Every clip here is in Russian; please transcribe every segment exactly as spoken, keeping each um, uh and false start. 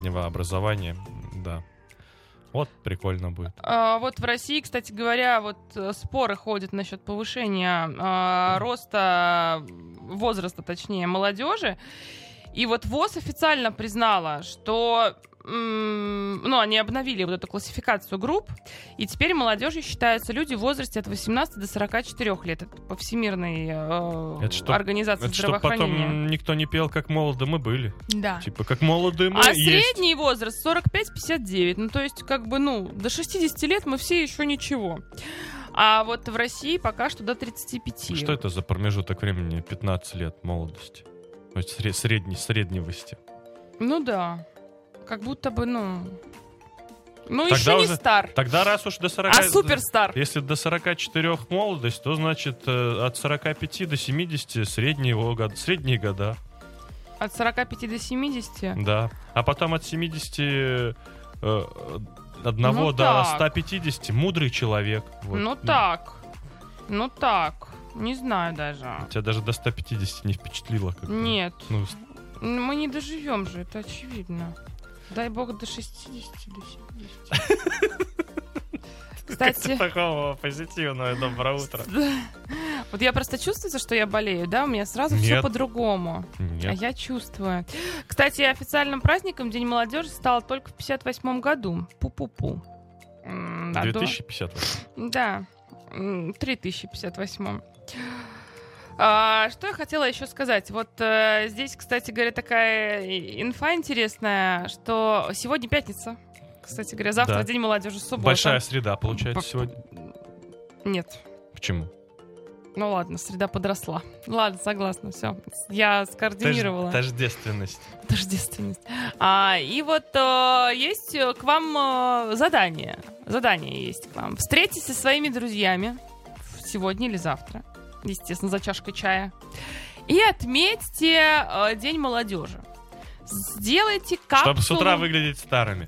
образования, да. Вот прикольно будет. А, вот в России, кстати говоря, вот споры ходят насчет повышения а, роста возраста, точнее, молодежи. И вот ВОЗ официально признала, что м- ну, они обновили вот эту классификацию групп, и теперь молодежью считаются люди в возрасте от восемнадцати до сорока четырёх лет. Это по Всемирной э, это чтоб, организации это здравоохранения. Чтобы потом никто не пел, как молоды мы были. Да. Типа, как молоды мы а есть. средний возраст сорок пять - пятьдесят девять. Ну, то есть, как бы, ну, до шестидесяти лет мы все еще ничего. А вот в России пока что до тридцати пяти. Что это за промежуток времени? пятнадцать лет молодости. То есть средней, средневости. Ну да. Как будто бы, ну... Ну, тогда еще не уже, стар. Тогда раз уж до сорока... А суперстар. Если до сорока четырёх молодость, то, значит, от сорока пяти до семидесяти средние года. Средние года. От сорока пяти до семидесяти? Да. А потом от семидесяти одного ну, до так. ста пятидесяти мудрый человек. Вот. Ну так. Ну так. Не знаю даже. Тебя даже до ста пятидесяти не впечатлило? Как-то. Нет. Ну, мы не доживем же, это очевидно. Дай бог до шестидесяти, до семидесяти. Кстати... Такого позитивного, доброе утро. Вот я просто чувствую, что я болею, да? У меня сразу Нет. все по-другому. Нет. А я чувствую. Кстати, официальным праздником День молодежи стал только в пятьдесят восьмом году. Пу-пу-пу. две тысячи пятьдесят восемь. Да. три тысячи пятьдесят восемь. А, что я хотела еще сказать? Вот э, здесь, кстати говоря, такая инфа интересная, что сегодня пятница. Кстати говоря, завтра да. День молодежи, суббота. Большая среда, получается, П- сегодня? Нет. Почему? Ну ладно, среда подросла. Ладно, согласна, все. Я скоординировала. Тож- тождественность. Тождественность. А, и вот э, есть к вам э, задание. Задание есть к вам. Встретитесь со своими друзьями сегодня или завтра. Естественно, за чашкой чая. И отметьте э, День молодежи. Сделайте капсулу... Чтобы с утра выглядеть старыми.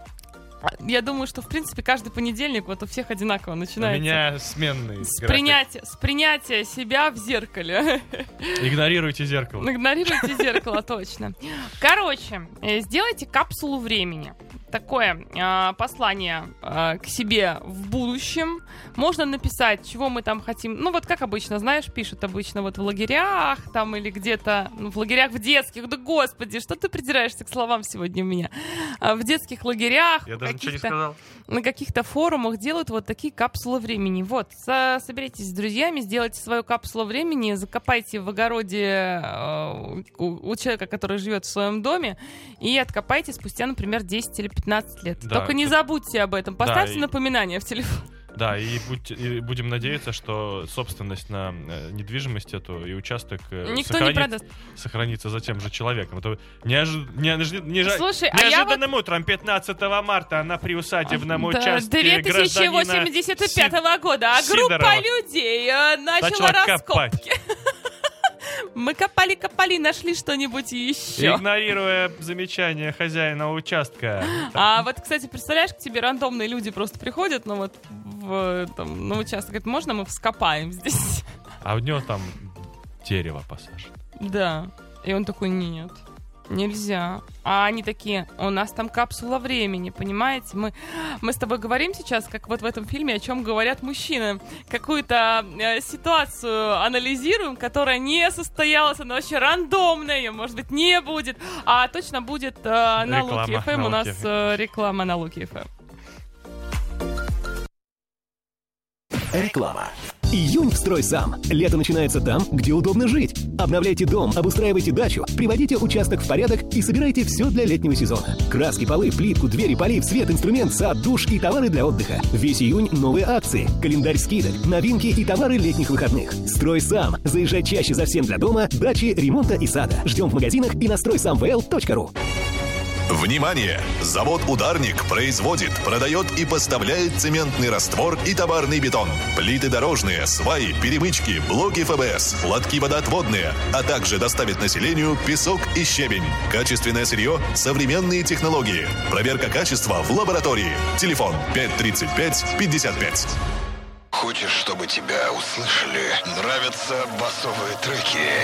Я думаю, что, в принципе, каждый понедельник вот у всех одинаково начинается. У меня сменный с принятия, с принятия себя в зеркале. Игнорируйте зеркало. Игнорируйте зеркало, точно. Короче, сделайте капсулу времени. Такое э, послание э, к себе в будущем. Можно написать, чего мы там хотим. Ну, вот как обычно, знаешь, пишут обычно вот в лагерях там или где-то, ну, в лагерях в детских. Да господи, что ты придираешься к словам сегодня у меня? А, в детских лагерях. Я даже ничего не сказал. На каких-то форумах делают вот такие капсулы времени. Вот, со- соберитесь с друзьями, сделайте свою капсулу времени, закопайте в огороде э, у, у человека, который живет в своем доме, и откопайте спустя, например, десять или пятнадцать лет. Да, Только не тут... забудьте об этом. Поставьте да, и... напоминание в телефон. Да, и, будь, и будем надеяться, что собственность на э, недвижимость эту и участок э, никто не продаст. Сохранится за тем же человеком. Это неожи... неожи... неожи... Слушай, неожиданным а я утром пятнадцатого марта на приусадебном да, участке две тысячи восемьдесят пятого года, а группа Сидорова людей э, начала, начала раскопки. Мы копали-копали, нашли что-нибудь еще. Игнорируя замечания хозяина участка. А вот, кстати, представляешь, к тебе рандомные люди просто приходят, ну вот в, там, на участок, говорят, можно мы вскопаем здесь? А у него там дерево посажено. Да. И он такой, нет, нельзя. А они такие, у нас там капсула времени, понимаете? Мы, мы с тобой говорим сейчас, как вот в этом фильме, о чем говорят мужчины. Какую-то э, ситуацию анализируем, которая не состоялась, она вообще рандомная, ее, может быть, не будет. А точно будет э, на Луки эф эм. У нас э, реклама на Луки эф эм. Реклама. Июнь в «Строй сам». Лето начинается там, где удобно жить. Обновляйте дом, обустраивайте дачу, приводите участок в порядок и собирайте все для летнего сезона. Краски, полы, плитку, двери, полив, свет, инструмент, сад, душ и товары для отдыха. Весь июнь новые акции, календарь скидок, новинки и товары летних выходных. «Строй сам». Заезжай чаще за всем для дома, дачи, ремонта и сада. Ждем в магазинах и на строй сам вэ эл точка ру. Внимание! Завод «Ударник» производит, продает и поставляет цементный раствор и товарный бетон, плиты дорожные, сваи, перемычки, блоки эф бэ эс, лотки водоотводные, а также доставит населению песок и щебень. Качественное сырье, современные технологии. Проверка качества в лаборатории. Телефон пять тридцать пять пятьдесят пять. Хочешь, чтобы тебя услышали? Нравятся басовые треки?